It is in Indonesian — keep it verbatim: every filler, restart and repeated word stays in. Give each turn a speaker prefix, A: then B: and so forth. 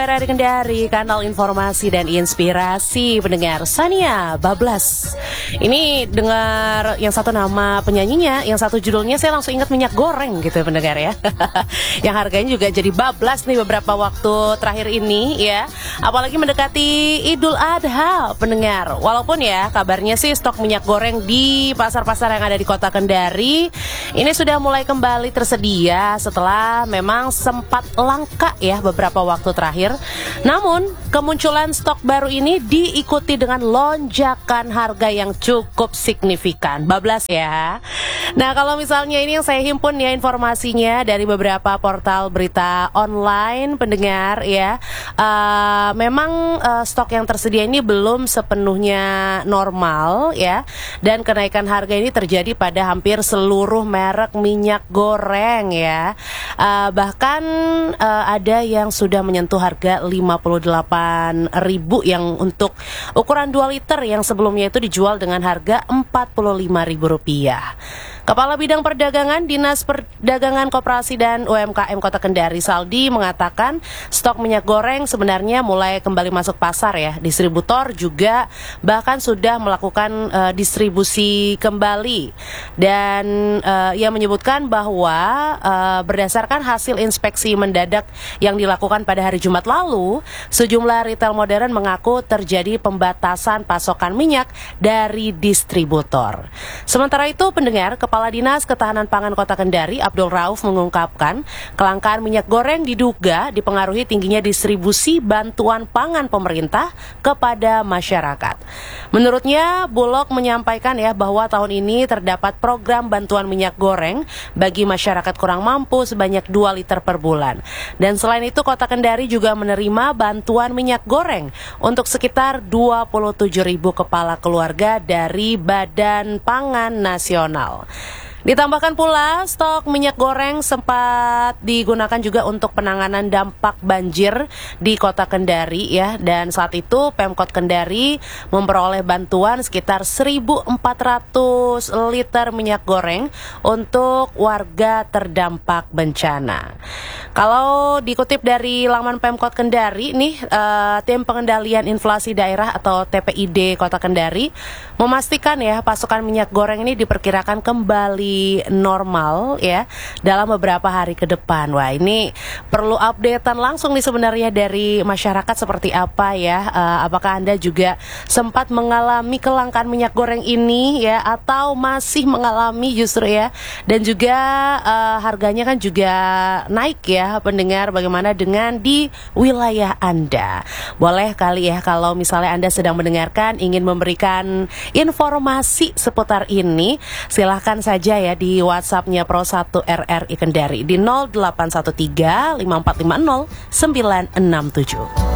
A: R R I Kendari, kanal informasi dan inspirasi pendengar. Sania Bablas. Ini dengar yang satu nama penyanyinya, yang satu judulnya saya langsung ingat minyak goreng gitu pendengar ya. Yang harganya juga jadi bablas nih beberapa waktu terakhir ini ya. Apalagi mendekati Idul Adha pendengar. Walaupun ya kabarnya sih stok minyak goreng di pasar-pasar yang ada di kota Kendari ini sudah mulai kembali tersedia setelah memang sempat langka ya beberapa waktu terakhir. Namun, kemunculan stok baru ini diikuti dengan lonjakan harga yang cukup signifikan. Bablas ya. Nah, kalau misalnya ini yang saya himpun ya informasinya dari beberapa portal berita online pendengar ya. Uh, memang uh, stok yang tersedia ini belum sepenuhnya normal ya. Dan kenaikan harga ini terjadi pada hampir seluruh merek minyak goreng ya. Uh, bahkan uh, ada yang sudah menyentuh harga lima puluh delapan ribu yang untuk ukuran dua liter yang sebelumnya itu dijual dengan harga empat puluh lima ribu rupiah. Kepala Bidang Perdagangan Dinas Perdagangan Koperasi dan U M K M Kota Kendari Saldi mengatakan stok minyak goreng sebenarnya mulai kembali masuk pasar ya. Distributor juga bahkan sudah melakukan uh, distribusi kembali. Dan uh, ia menyebutkan bahwa uh, berdasarkan hasil inspeksi mendadak yang dilakukan pada hari Jumat lalu, sejumlah retail modern mengaku terjadi pembatasan pasokan minyak dari distributor. Sementara itu pendengar, Kepala Dinas Ketahanan Pangan Kota Kendari, Abdul Rauf mengungkapkan, kelangkaan minyak goreng diduga dipengaruhi tingginya distribusi bantuan pangan pemerintah kepada masyarakat. Menurutnya, Bulog menyampaikan ya bahwa tahun ini terdapat program bantuan minyak goreng bagi masyarakat kurang mampu sebanyak dua liter per bulan. Dan selain itu, Kota Kendari juga menerima bantuan minyak goreng untuk sekitar dua puluh tujuh ribu kepala keluarga dari Badan Pangan Nasional. Ditambahkan pula, stok minyak goreng sempat digunakan juga untuk penanganan dampak banjir di Kota Kendari ya. Dan saat itu Pemkot Kendari memperoleh bantuan sekitar seribu empat ratus liter minyak goreng untuk warga terdampak bencana. Kalau dikutip dari laman Pemkot Kendari nih, uh, tim pengendalian inflasi daerah atau T P I D Kota Kendari memastikan ya pasokan minyak goreng ini diperkirakan kembali normal ya dalam beberapa hari ke depan. Wah, ini perlu updatean langsung nih sebenarnya dari masyarakat seperti apa ya. Uh, apakah Anda juga sempat mengalami kelangkaan minyak goreng ini ya, atau masih mengalami justru ya. Dan juga uh, harganya kan juga naik ya pendengar. Bagaimana dengan di wilayah Anda? Boleh kali ya kalau misalnya Anda sedang mendengarkan ingin memberikan informasi seputar ini, silahkan saja ya di WhatsApp-nya Pro satu R R I Kendari di nol delapan satu tiga lima empat lima nol sembilan enam tujuh.